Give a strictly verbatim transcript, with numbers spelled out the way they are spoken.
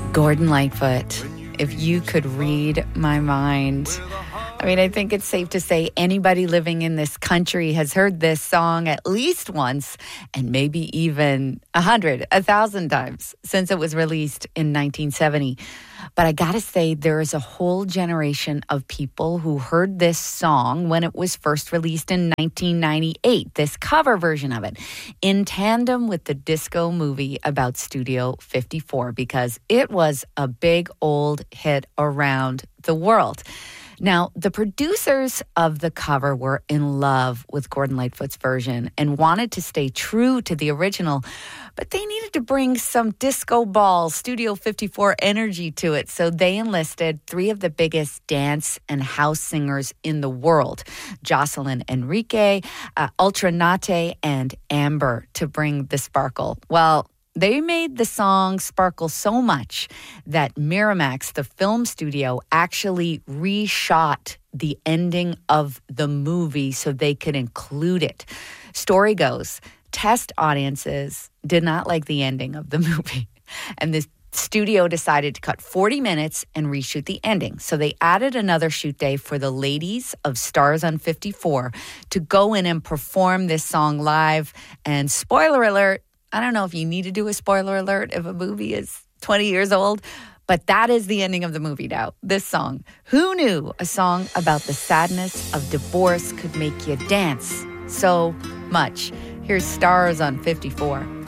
Gordon Lightfoot, if you could read my mind. I mean, I think it's safe to say anybody living in this country has heard this song at least once, and maybe even a hundred, a thousand times since it was released in nineteen seventy. But I gotta say, there is a whole generation of people who heard this song when it was first released in nineteen ninety-eight, this cover version of it, in tandem with the disco movie about Studio fifty-four, because it was a big old hit around the world. Now, the producers of the cover were in love with Gordon Lightfoot's version and wanted to stay true to the original, but they needed to bring some disco ball, Studio fifty-four energy to it, so they enlisted three of the biggest dance and house singers in the world, Jocelyn Enrique, uh, Ultra Nate, and Amber, to bring the sparkle. Well, they made the song sparkle so much that Miramax, the film studio, actually reshot the ending of the movie so they could include it. Story goes, test audiences did not like the ending of the movie, and the studio decided to cut forty minutes and reshoot the ending. So they added another shoot day for the ladies of Stars on fifty-four to go in and perform this song live. And spoiler alert, I don't know if you need to do a spoiler alert if a movie is twenty years old, but that is the ending of the movie now. This song. Who knew a song about the sadness of divorce could make you dance so much? Here's Stars on fifty-four.